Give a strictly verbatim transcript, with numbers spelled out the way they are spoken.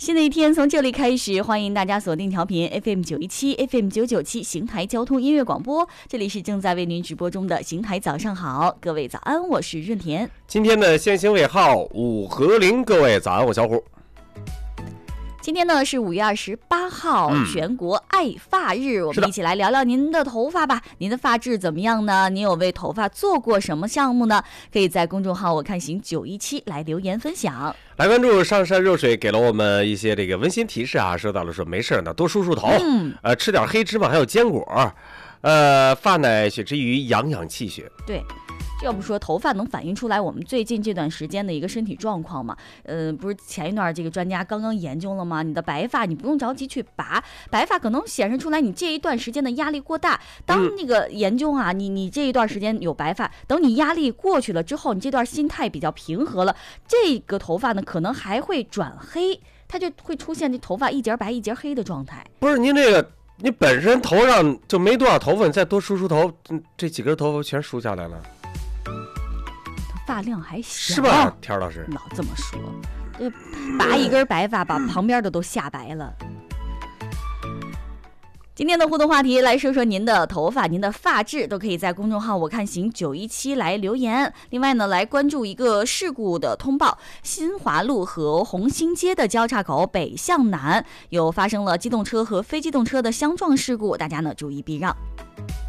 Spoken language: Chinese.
新的一天从这里开始，欢迎大家锁定调频 F M 九一七 F M 九九七邢台交通音乐广播，这里是正在为您直播中的邢台早上好，各位早安，我是润田。 今天的先行尾号五和零，各位早安，我小虎。 今天呢是五月二十八号、嗯、全国爱发日，我们一起来聊聊您的头发吧。您的发质怎么样呢？您有为头发做过什么项目呢？可以在公众号我看行九一七来留言分享。 来关注上善热水给了我们一些这个温馨提示啊，说到了说没事呢，多梳梳头，嗯，呃，吃点黑芝麻还有坚果，呃，发奶血之余养养气血。 对。要不说头发能反映出来我们最近这段时间的一个身体状况嘛？呃，不是前一段这个专家刚刚研究了吗？你的白发你不用着急去拔，白发可能显示出来你这一段时间的压力过大。当那个研究啊，你你这一段时间有白发，等你压力过去了之后，你这段心态比较平和了，这个头发呢可能还会转黑，它就会出现这头发一截白一截黑的状态。 不是您这个。你本身头上就没多少头发，你再多梳梳头，这几根头发全梳下来了。 发量还小是吧，田老师？ 老这么说，这拔一根白发把旁边的都吓白了。今天的互动话题，来说说您的头发、您的发质，都可以在公众号我看行九一七来留言。另外呢，来关注一个事故的通报：新华路和红星街的交叉口北向南有发生了机动车和非机动车的相撞事故，大家呢注意避让。